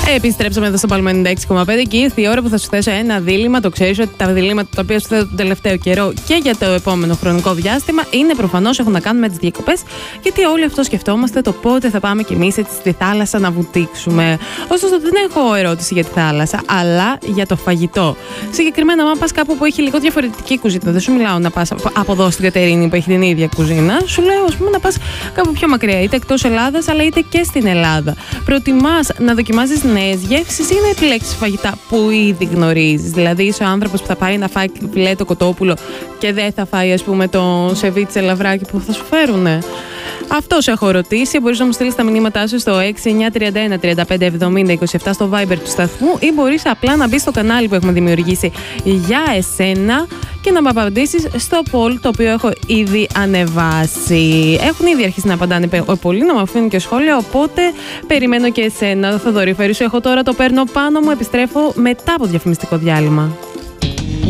Επιστρέψαμε εδώ στο Palm 96,5 και ήρθε η ώρα που θα σου θέσω ένα δίλημμα. Το ξέρεις ότι τα διλήμματα τα οποία σου θέτω τον τελευταίο καιρό και για το επόμενο χρονικό διάστημα είναι προφανώς έχουν να κάνουν με τις διακοπές. Γιατί όλοι αυτό σκεφτόμαστε το πότε θα πάμε κι εμείς έτσι στη θάλασσα να βουτήξουμε. Ωστόσο, δεν έχω ερώτηση για τη θάλασσα, αλλά για το φαγητό. Συγκεκριμένα, αν πας κάπου που έχει λίγο διαφορετική κουζίνα, δεν σου μιλάω να πας από εδώ στην Κατερίνη που έχει την ίδια κουζίνα, σου λέω ας πούμε να πας κάπου πιο μακριά, είτε εκτός Ελλάδας, αλλά είτε και στην Ελλάδα. Προτιμάς να δοκιμάζεις νέες γεύσεις ή να επιλέξεις φαγητά που ήδη γνωρίζεις? Δηλαδή, είσαι ο άνθρωπος που θα πάει να φάει φιλέτο κοτόπουλο και δεν θα φάει, ας πούμε, το σεβίτσε λαβράκι που θα σου φέρουνε. Αυτό σε έχω ρωτήσει. Μπορείς να μου στείλεις τα μηνύματά σου στο 6931 35 70 27 στο Viber του σταθμού ή μπορείς απλά να μπεις στο κανάλι που έχουμε δημιουργήσει για εσένα και να μου απαντήσεις στο poll το οποίο έχω ήδη ανεβάσει. Έχουν ήδη αρχίσει να απαντάνε πολλοί, να μου αφήνουν και σχόλια, οπότε περιμένω και εσένα. Θοδωρή, σου έχω τώρα το παίρνω πάνω μου, επιστρέφω μετά από διαφημιστικό διάλειμμα.